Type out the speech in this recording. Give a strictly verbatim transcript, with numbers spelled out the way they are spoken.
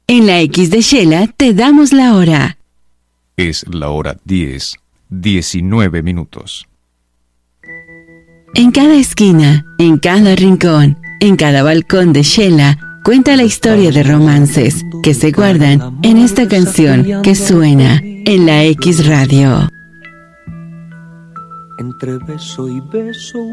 En la X de Shela te damos la hora. Es la hora diez, diecinueve minutos. En cada esquina, en cada rincón, en cada balcón de Shela, cuenta la historia de romances que se guardan en esta canción que suena en la X Radio. Entre beso y beso